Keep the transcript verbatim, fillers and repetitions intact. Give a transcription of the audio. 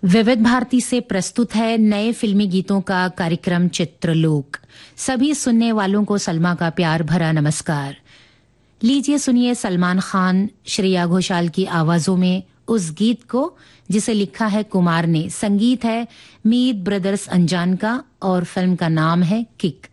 विविध भारती से प्रस्तुत है नए फिल्मी गीतों का कार्यक्रम चित्रलोक। सभी सुनने वालों को सलमा का प्यार भरा नमस्कार। लीजिए सुनिए सलमान खान, श्रेया घोषाल की आवाजों में उस गीत को जिसे लिखा है कुमार ने। संगीत है मीत ब्रदर्स अंजान का और फिल्म का नाम है किक।